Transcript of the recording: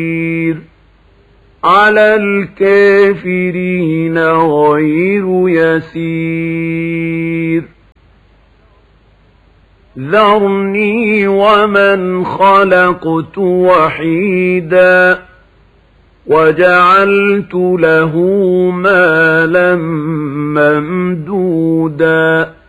على الكافرين غير يسير ذرني ومن خلقت وحيدا وجعلت له مالا ممدودا